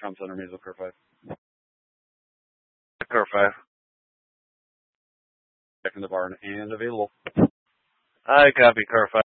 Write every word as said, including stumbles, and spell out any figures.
Comm Center, Maysville, Car five. Car five. Checking the barn and available. I copy, Car five.